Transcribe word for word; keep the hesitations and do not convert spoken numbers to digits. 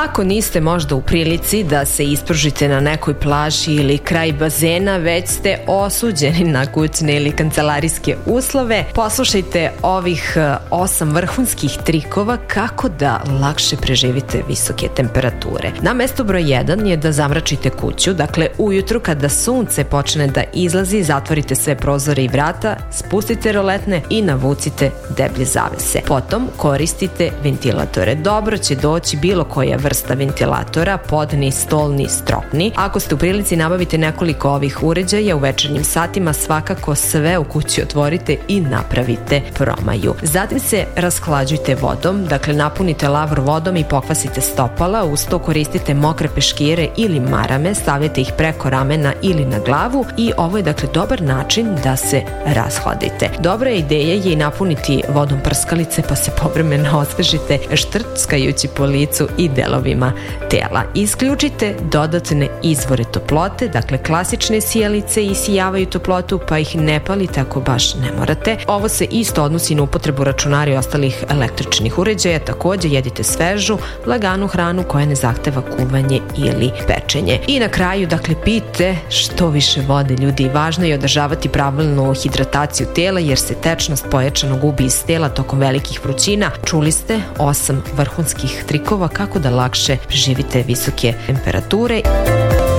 Ako niste možda u prilici da se ispružite na nekoj plaži ili kraj bazena, već ste osuđeni na kućne ili kancelarijske uslove, poslušajte ovih osam vrhunskih trikova kako da lakše preživite visoke temperature. Na mesto broj jedan je da zamračite kuću, dakle ujutru kada sunce počne da izlazi, zatvorite sve prozore i vrata, spustite roletne i navucite deblje zavese. Potom koristite ventilatore. Dobro će doći bilo koja vrsta ventilatora, podni, stolni, stropni. Ako ste u prilici nabavite nekoliko ovih uređaja u večernjim satima, svakako sve u kući otvorite i napravite promaju. Zatim se rashlađujte vodom, dakle napunite lavor vodom i pokvasite stopala, uz to koristite mokre peškire ili marame, stavljate ih preko ramena ili na glavu i ovo je dakle dobar način da se rashladite. Dobra ideja je i napuniti vodom prskalice pa se povremeno osvežite štrckajući po licu i delovima tela. Isključite dodatne izvore toplote, dakle klasične sijalice isijavaju toplotu pa ih ne palite ako baš ne morate. Ovo se isto odnosi na upotrebu računara i ostalih električnih uređaja. Takođe jedite svežu, laganu hranu koja ne zahteva kuvanje ili pečenje. I na kraju, dakle, pijte što više vode, ljudi. Važno je održavati pravilnu hidrataciju tela jer se tečnost pojačano gubi iz tela tokom velikih vrućina. Čuli ste osam vrhunskih trikova kako da lakše preživite visoke temperature.